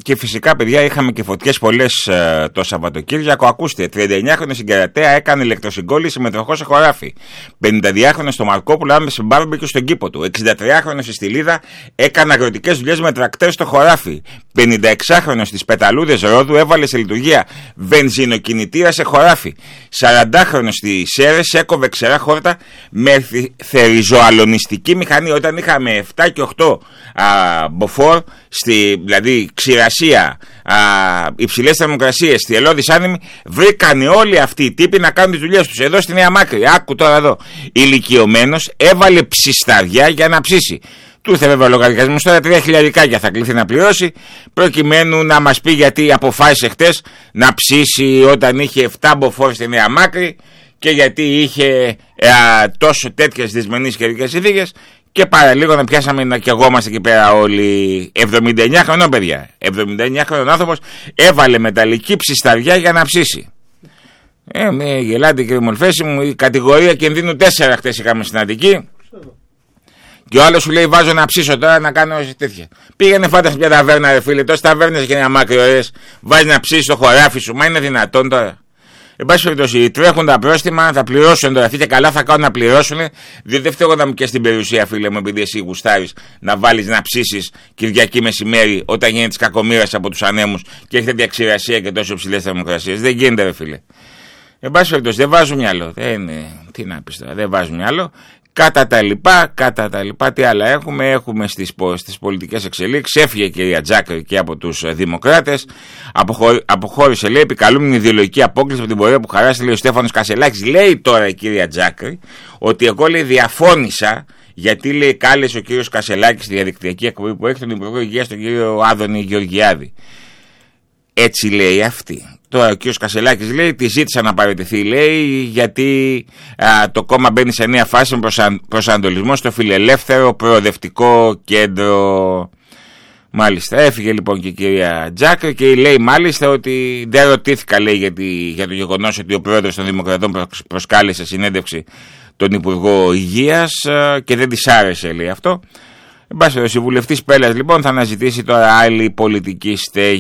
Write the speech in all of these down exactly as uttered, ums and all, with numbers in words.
Και φυσικά, παιδιά, είχαμε και φωτιές πολλές ε, το Σαββατοκύριακο. Ακούστε, τριανταεννιάχρονη στην Κερατέα έκανε ηλεκτροσυγκόλληση με τροχό σε χωράφι. πενηνταδυάχρονος στο Μαρκόπουλο άμεσε μπάρμπεκιου στον κήπο του. εξηντατριάχρονος στη Στυλίδα έκανε αγροτικές δουλειές με τρακτέρ στο χωράφι. πενηνταεξάχρονος στις Πεταλούδες Ρόδου έβαλε σε λειτουργία βενζινοκινητήρα σε χωράφι. σαραντάχρονος στις Σέρρες έκοβε ξερά χόρτα με θεριζοαλωνιστική μηχανή. Όταν είχαμε επτά και οκτώ α, μποφόρ, στη, δηλαδή ξηρασία, υψηλές θερμοκρασίες, θυελλώδης άνεμοι, βρήκαν όλοι αυτοί οι τύποι να κάνουν τις δουλειές τους. Εδώ στη Νέα Μάκρη, άκου τώρα εδώ, ηλικιωμένος έβαλε ψισταριά για να ψήσει. Του ήρθε βέβαια ο λογαριασμός τώρα τρία χιλιαρικάκια θα κληθεί να πληρώσει, προκειμένου να μας πει γιατί αποφάσισε χτες να ψήσει όταν είχε επτά μποφόρ στη Νέα Μάκρη και γιατί είχε α, τόσο τέτοιες δυσμενείς καιρικές συνθήκες. Και παραλίγο να πιάσαμε να καιγόμαστε εκεί πέρα όλοι. εβδομήντα εννιά χρονών, παιδιά. εβδομήντα εννιά χρονών άνθρωπος έβαλε μεταλλική ψισταριά για να ψήσει. Ε, με γελάτε κύριε Μολφέση μου, η κατηγορία κινδύνου τέσσερα χτες είχαμε στην Αττική. Και ο άλλος σου λέει: βάζω να ψήσω τώρα να κάνω τέτοια. Πήγαινε φάντασε μια ταβέρνα, ρε φίλε. Τόσες ταβέρνες και ένα μάκρυ ωραίες. Βάζει να ψήσει το χωράφι σου. Μα είναι δυνατόν τώρα? Εν πάση περιπτώσει, τρέχουν τα πρόστιμα, θα πληρώσουν τώρα. Αυτοί και καλά θα κάνουν να πληρώσουν. Διότι δεν φταίω να μου και στην περιουσία, φίλε μου, επειδή εσύ γουστάρεις να βάλεις να ψήσεις Κυριακή μεσημέρι όταν γίνεται τη κακομοίρα από τους ανέμους και έχει τέτοια ξηρασία και τόσο υψηλές θερμοκρασίες. Δεν γίνεται, ρε φίλε. Εν πάση περιπτώσει, δεν βάζουν μυαλό. Δεν, τι να πεις τώρα, δεν βάζουν μυαλό. Κατά τα λοιπά, κατά τα λοιπά, τι άλλα έχουμε, έχουμε στις, στις πολιτικές εξελίξεις. Έφυγε η κυρία Τζάκρη και από τους Δημοκράτες. Αποχω, αποχώρησε, λέει, επικαλούμενη ιδεολογική απόκληση από την πορεία που χαράσει, λέει ο Στέφανος Κασελάκης. Λέει τώρα η κυρία Τζάκρη ότι εγώ, λέει, διαφώνησα γιατί, λέει, κάλεσε ο κύριος Κασελάκης στη διαδικτυακή εκπομπή που έχει τον Υπουργό Υγείας, τον κύριο Άδωνη Γεωργιάδη. Έτσι λέει αυτή. Τώρα ο κ. Κασελάκης λέει, τη ζήτησα να παραιτηθεί, λέει, γιατί α, το κόμμα μπαίνει σε νέα φάση με προσα... προσανατολισμό στο φιλελεύθερο προοδευτικό κέντρο. Μάλιστα, έφυγε λοιπόν και η κυρία Τζάκρη και λέει μάλιστα ότι δεν ρωτήθηκα, λέει, για, τη... για το γεγονός ότι ο πρόεδρος των Δημοκρατών προσκάλεσε συνέντευξη τον Υπουργό Υγείας και δεν της άρεσε, λέει, αυτό. Εν πάση περιπτώσει, ο βουλευτής Πέλας λοιπόν θα αναζητήσει τώρα άλλη πολιτική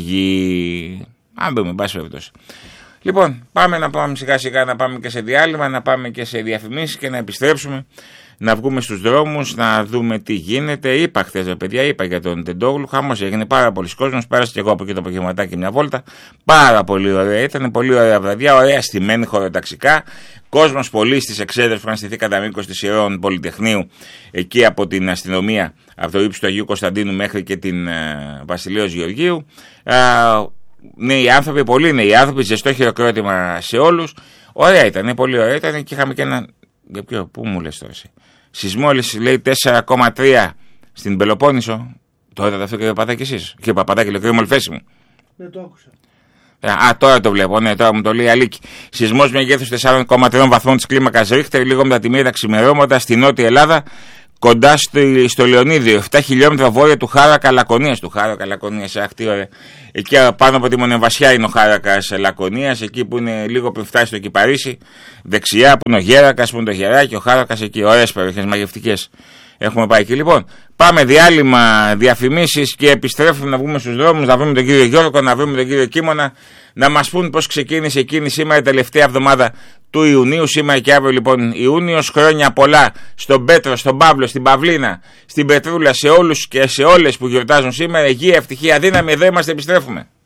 στέγη. Αν δούμε, εν πάση περιπτώσει. Λοιπόν, πάμε να πάμε σιγά σιγά να πάμε και σε διάλειμμα, να πάμε και σε διαφημίσεις και να επιστρέψουμε, να βγούμε στους δρόμους, να δούμε τι γίνεται. Είπα χθες, παιδιά, είπα για τον Τεντόγλου, χαμός έγινε, πάρα πολλοί κόσμος, πέρασα και εγώ από εκεί το απογευματάκι μια βόλτα. Πάρα πολύ ωραία, ήταν πολύ ωραία βραδιά, ωραία στημένη χωροταξικά. Κόσμος πολύ στις εξέδρες που είχαν στηθεί κατά μήκος της Ιερών Πολυτεχνείου, εκεί από την αστυνομία, από το ύψος του Αγίου Κωνσταντίνου μέχρι και την uh, Βασιλέως Γεωργίου. Uh, νέοι άνθρωποι, πολλοί νέοι άνθρωποι, ζεστό χειροκρότημα σε όλους. Ωραία ήταν, πολύ ωραία ήταν και είχαμε και ένα. Για ποιο, πού μου λες τώρα εσύ? Σεισμό, λέει, τέσσερα κόμμα τρία στην Πελοπόννησο. Το είδατε αυτό, κύριε Παπαδάκη, εσείς? Κύριε Παπαδάκη, λέει, κύριε Μολφέση μου. Δεν το άκουσα. Α, τώρα το βλέπω, ναι, τώρα μου το λέει Αλίκη. Σεισμός μεγέθους τεσσάρων κόμμα τρία βαθμών της κλίμακας Ρίχτερ, λίγο μετά τη μία τα ξημερώματα στη Νότια Ελλάδα, κοντά στο, στο Λεωνίδιο, επτά χιλιόμετρα βόρεια του Χάρακα Λακωνίας. Του Χάρακα Λακωνίας, αχ, τι ωραία. Εκεί πάνω από τη Μονεβασιά είναι ο Χάρακας Λακωνίας, εκεί που είναι λίγο πριν φτάσει στο Κυπαρίσι. Δεξιά που είναι ο Γέρακας, που είναι το Γεράκι, ο Χάρακας εκεί. Ωραίες περιοχές, μαγευτικές. Έχουμε πάει εκεί λοιπόν. Πάμε διάλειμμα, διαφημίσεις και επιστρέφουμε να βγούμε στους δρόμους, να βρούμε τον κύριο Γιώργο, να βρούμε τον κύριο Κίμωνα, να μας πούν πώς ξεκίνησε εκείνη σήμερα η τελευταία εβδομάδα του Ιουνίου. Σήμερα και αύριο λοιπόν Ιούνιος. Χρόνια πολλά στον Πέτρο, στον Παύλο, στην Παυλίνα, στην Πετρούλα, σε όλους και σε όλες που γιορτάζουν σήμερα. Υγεία, ευτυχία, δύναμη. Εδώ είμαστε, επιστρέφουμε.